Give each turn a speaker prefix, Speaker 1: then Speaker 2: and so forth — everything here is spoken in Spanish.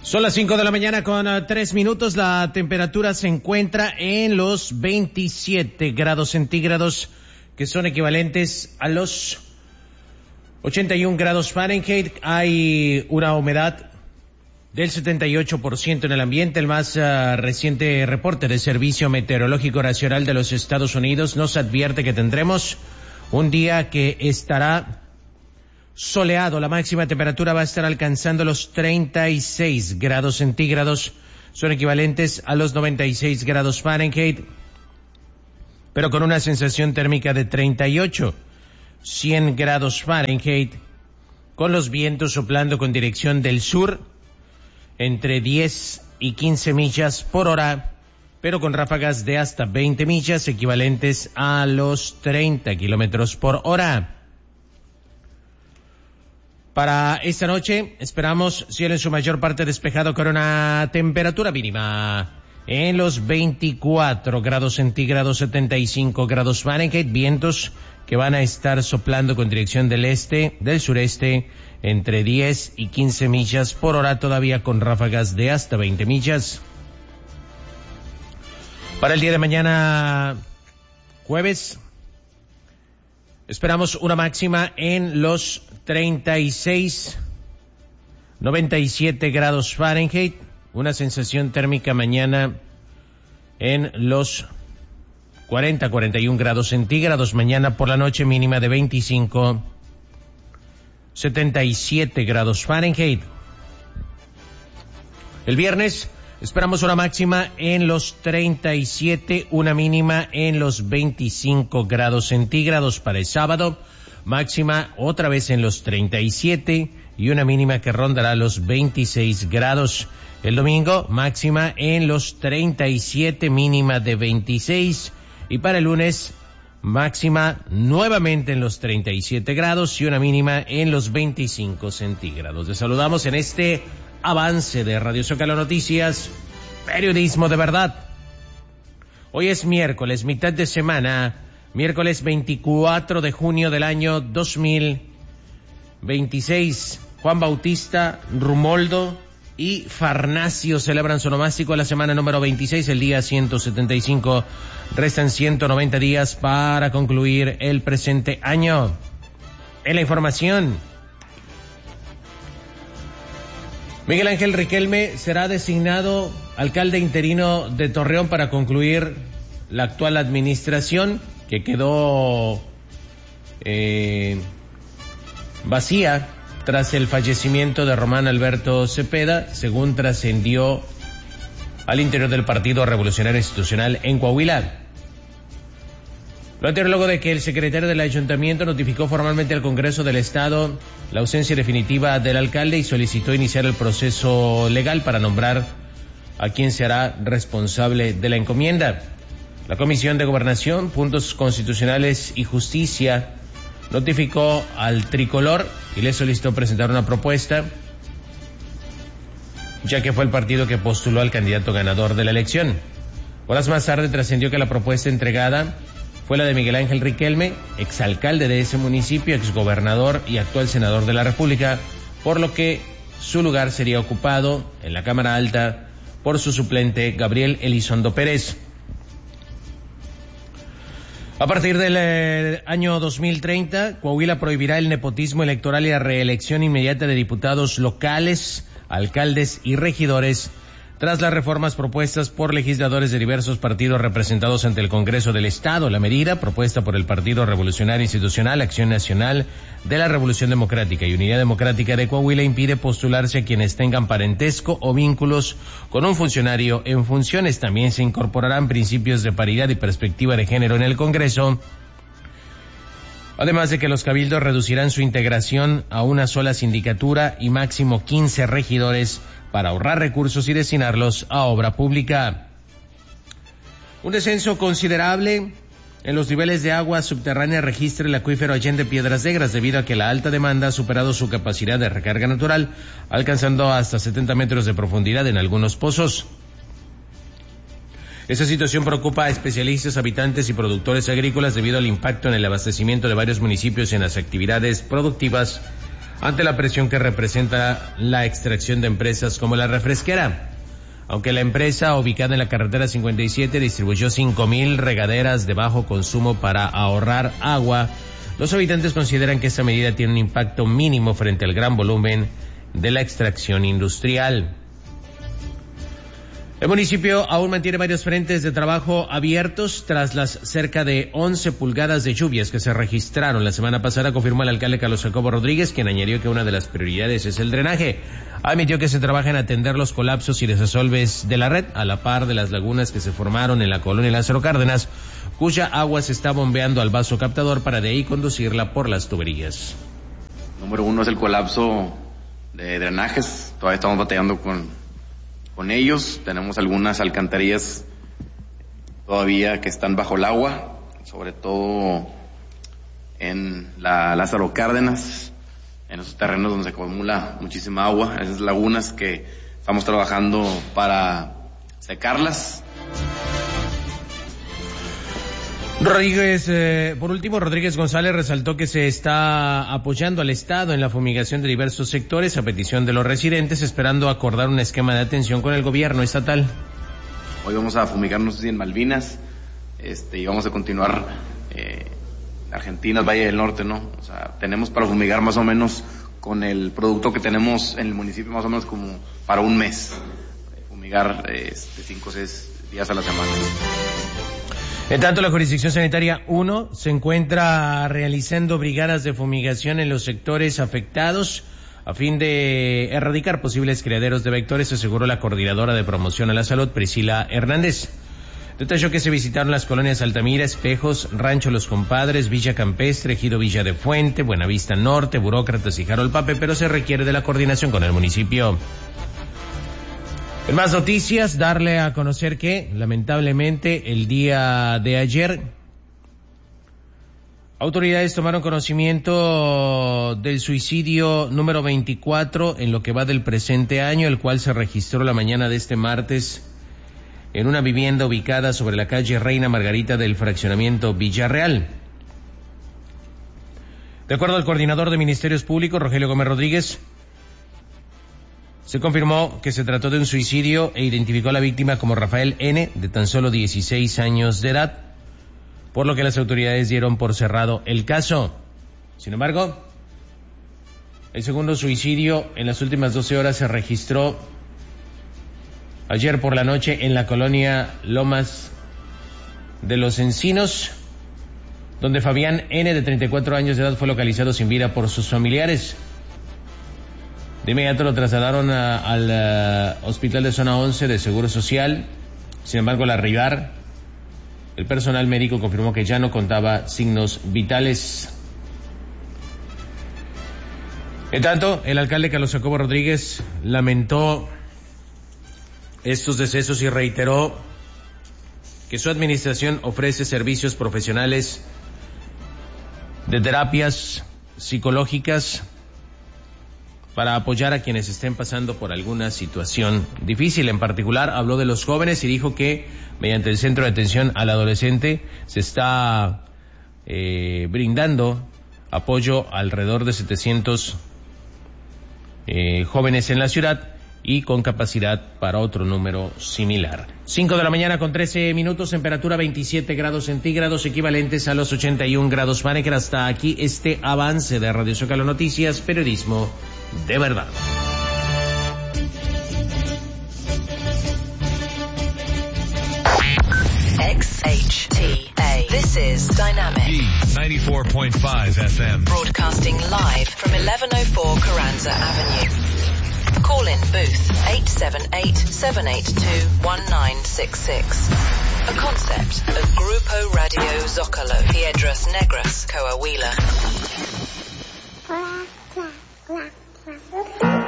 Speaker 1: Son las 5 de la mañana con 3 minutos. La temperatura se encuentra en los 27 grados centígrados, que son equivalentes a los 81 grados Fahrenheit. Hay una humedad del 78% en el ambiente. El más reciente reporte del Servicio Meteorológico Nacional de los Estados Unidos nos advierte que tendremos un día que estará soleado. La máxima temperatura va a estar alcanzando los 36 grados centígrados. Son equivalentes a los 96 grados Fahrenheit, pero con una sensación térmica de 38, 100 grados Fahrenheit, con los vientos soplando con dirección del sur entre 10 y 15 millas por hora, pero con ráfagas de hasta 20 millas, equivalentes a los 30 kilómetros por hora. Para esta noche esperamos cielo en su mayor parte despejado con una temperatura mínima en los 24 grados centígrados, 75 grados Fahrenheit, vientos que van a estar soplando con dirección del este, del sureste, entre 10 y 15 millas por hora, todavía con ráfagas de hasta 20 millas. Para el día de mañana, jueves, esperamos una máxima en los 36, 97 grados Fahrenheit, una sensación térmica mañana en los 40, 41 grados centígrados, mañana por la noche mínima de 25, 77 grados Fahrenheit. El viernes esperamos una máxima en los 37, una mínima en los 25 grados centígrados. Para el sábado, máxima otra vez en los 37 y una mínima que rondará los 26 grados. El domingo, máxima en los 37, mínima de 26. Y para el lunes, máxima nuevamente en los 37 grados y una mínima en los 25 centígrados. Les saludamos en este avance de Radio Zócalo Noticias, periodismo de verdad. Hoy es miércoles, mitad de semana, miércoles 24 de junio del año 2026. Juan Bautista, Rumoldo y Farnacio celebran su nomástico a la semana número 26, el día 175. Restan 190 días para concluir el presente año. En la información, Miguel Ángel Riquelme será designado alcalde interino de Torreón para concluir la actual administración, que quedó vacía tras el fallecimiento de Román Alberto Cepeda, según trascendió al interior del Partido Revolucionario Institucional en Coahuila. Lo anterior luego de que el secretario del ayuntamiento notificó formalmente al Congreso del Estado la ausencia definitiva del alcalde y solicitó iniciar el proceso legal para nombrar a quien se hará responsable de la encomienda. La Comisión de Gobernación, Puntos Constitucionales y Justicia notificó al tricolor y le solicitó presentar una propuesta, ya que fue el partido que postuló al candidato ganador de la elección. Horas más tarde trascendió que la propuesta entregada fue la de Miguel Ángel Riquelme, exalcalde de ese municipio, exgobernador y actual senador de la República, por lo que su lugar sería ocupado en la Cámara Alta por su suplente Gabriel Elizondo Pérez. A partir del año 2030, Coahuila prohibirá el nepotismo electoral y la reelección inmediata de diputados locales, alcaldes y regidores, tras las reformas propuestas por legisladores de diversos partidos representados ante el Congreso del Estado. La medida, propuesta por el Partido Revolucionario Institucional, Acción Nacional de la Revolución Democrática y Unidad Democrática de Coahuila, impide postularse a quienes tengan parentesco o vínculos con un funcionario en funciones. También se incorporarán principios de paridad y perspectiva de género en el Congreso, además de que los cabildos reducirán su integración a una sola sindicatura y máximo 15 regidores para ahorrar recursos y destinarlos a obra pública. Un descenso considerable en los niveles de agua subterránea registra el acuífero Allende Piedras Negras, debido a que la alta demanda ha superado su capacidad de recarga natural, alcanzando hasta 70 metros de profundidad en algunos pozos. Esta situación preocupa a especialistas, habitantes y productores agrícolas debido al impacto en el abastecimiento de varios municipios en las actividades productivas, ante la presión que representa la extracción de empresas como la refresquera. Aunque la empresa, ubicada en la carretera 57, distribuyó 5,000 regaderas de bajo consumo para ahorrar agua, los habitantes consideran que esta medida tiene un impacto mínimo frente al gran volumen de la extracción industrial. El municipio aún mantiene varios frentes de trabajo abiertos tras las cerca de 11 pulgadas de lluvias que se registraron la semana pasada, confirmó el alcalde Carlos Jacobo Rodríguez, quien añadió que una de las prioridades es el drenaje. Admitió que se trabaja en atender los colapsos y desasolves de la red, a la par de las lagunas que se formaron en la colonia Lázaro Cárdenas, cuya agua se está bombeando al vaso captador para de ahí conducirla por las tuberías.
Speaker 2: Número 1 es el colapso de drenajes. Todavía estamos batallando con ellos. Tenemos algunas alcantarillas todavía que están bajo el agua, sobre todo en la Lázaro Cárdenas, en esos terrenos donde se acumula muchísima agua, esas lagunas que estamos trabajando para secarlas.
Speaker 1: Por último, Rodríguez González resaltó que se está apoyando al Estado en la fumigación de diversos sectores a petición de los residentes, esperando acordar un esquema de atención con el gobierno estatal.
Speaker 2: Hoy vamos a fumigar, no sé si en Malvinas, y vamos a continuar Argentina, Valle del Norte, ¿no? O sea, tenemos para fumigar más o menos con el producto que tenemos en el municipio, más o menos como para un mes. Fumigar 5 o 6 días a la semana.
Speaker 1: En tanto, la Jurisdicción Sanitaria 1 se encuentra realizando brigadas de fumigación en los sectores afectados a fin de erradicar posibles criaderos de vectores, aseguró la coordinadora de promoción a la salud, Priscila Hernández. Detalló que se visitaron las colonias Altamira, Espejos, Rancho Los Compadres, Villa Campestre, Ejido Villa de Fuente, Buenavista Norte, Burócratas y Jarolpape, pero se requiere de la coordinación con el municipio. En más noticias, darle a conocer que, lamentablemente, el día de ayer, autoridades tomaron conocimiento del suicidio número 24 en lo que va del presente año, el cual se registró la mañana de este martes en una vivienda ubicada sobre la calle Reina Margarita del fraccionamiento Villarreal. De acuerdo al coordinador de Ministerios Públicos, Rogelio Gómez Rodríguez, se confirmó que se trató de un suicidio e identificó a la víctima como Rafael N., de tan solo 16 años de edad, por lo que las autoridades dieron por cerrado el caso. Sin embargo, el segundo suicidio en las últimas 12 horas se registró ayer por la noche en la colonia Lomas de los Encinos, donde Fabián N., de 34 años de edad, fue localizado sin vida por sus familiares. De inmediato lo trasladaron al hospital de zona 11 de Seguro Social. Sin embargo, al arribar, el personal médico confirmó que ya no contaba signos vitales. En tanto, el alcalde Carlos Jacobo Rodríguez lamentó estos decesos y reiteró que su administración ofrece servicios profesionales de terapias psicológicas para apoyar a quienes estén pasando por alguna situación difícil. En particular, habló de los jóvenes y dijo que mediante el Centro de Atención al Adolescente se está brindando apoyo a alrededor de 700 jóvenes en la ciudad y con capacidad para otro número similar. 5:13 a.m, temperatura 27 grados centígrados, equivalentes a los 81 grados Fahrenheit. Hasta aquí este avance de Radio Zócalo Noticias, periodismo de verdad.
Speaker 3: XHTA. This is Dynamic 94.5 FM. Broadcasting live from 1104 Carranza Avenue. Call in booth 878-782-1966. A concept of Grupo Radio Zócalo, Piedras Negras, Coahuila.